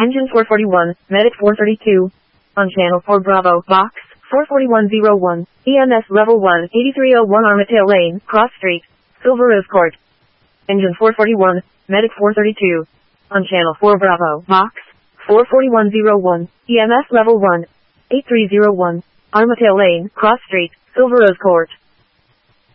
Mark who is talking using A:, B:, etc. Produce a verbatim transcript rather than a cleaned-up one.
A: Engine four forty-one, Medic four thirty-two. On Channel four Bravo, Box, four forty-one oh one, E M S Level one, eighty-three oh one Armatail Lane, Cross Street, Silver Rose Court. Engine four forty-one, Medic four thirty-two. On Channel four Bravo, Box, four forty-one oh one, E M S Level one, eighty-three oh one, Armatail Lane, Cross Street, Silver Rose Court.